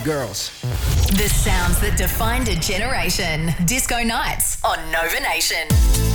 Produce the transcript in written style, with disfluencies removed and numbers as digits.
girls. The sounds that defined a generation. Disco Nights on Nova Nation.